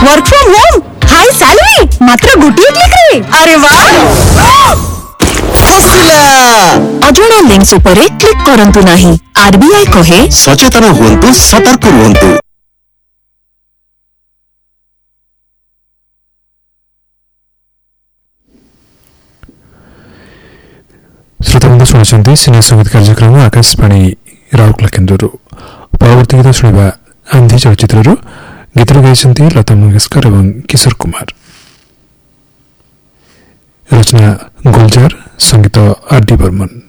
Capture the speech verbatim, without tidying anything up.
Work from home, high salary, मात्र गोटिए click रे। अरे वाह, फसिला अजଣା लिंक्स उपरे क्लिक करंतु नाही। आरबीआई कहे सचेतन हुंतु, सतर्क हुंतु। श्रोताबंधु शुणुଛନ୍ତି सिने संगीत कार्यक्रम आकाशवाणी राउरकेला केन्द्रରୁ परवर्ती गीत शुणिबा आंधी चलचित्रରୁ गीत गाइछन्ति लता मंगेशकर एवं किशोर कुमार। रचना गुलजार, संगीत आर डी बर्मन।